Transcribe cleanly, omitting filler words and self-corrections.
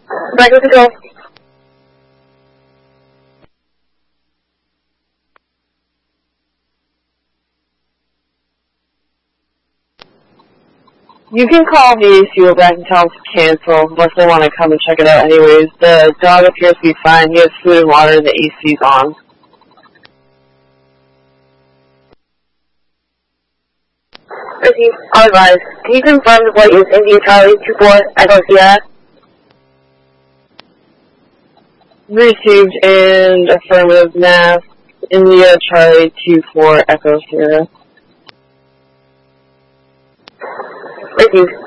Ready to go. You can call the fuel back and tell them to cancel unless they want to come and check it out anyways. The dog appears to be fine. He has food and water and the AC's on. Ricky, all advised. Can you confirm the flight is India Charlie 24 Echo Sierra? Received and affirmative nav. India Charlie 24 Echo Sierra. Ricky,